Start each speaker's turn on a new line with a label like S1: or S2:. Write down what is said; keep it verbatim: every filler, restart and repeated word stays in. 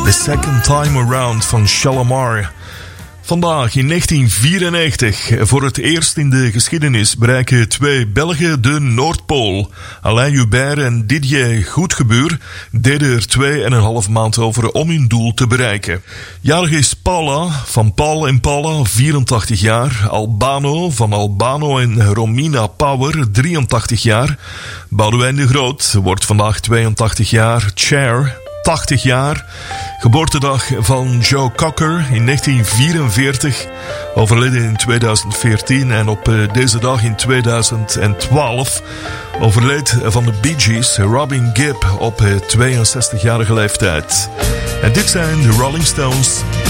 S1: The Second Time Around van Shalamar. Vandaag in negentien vierennegentig, voor het eerst in de geschiedenis, bereiken twee Belgen de Noordpool. Alain Hubert en Didier Goedgebuur deden er twee en een half maand over om hun doel te bereiken. Jarig is Paula van Paul en Paula, vierentachtig jaar. Albano van Albano en Romina Power, drieëntachtig jaar. Boudewijn de Groot wordt vandaag tweeëntachtig jaar. Cher, tachtig jaar. Geboortedag van Joe Cocker in negentien vierenveertig. Overleden in tweeduizend veertien. En op deze dag in tweeduizend twaalf overleed van de Bee Gees Robin Gibb op tweeënzestigjarige leeftijd. En dit zijn de Rolling Stones.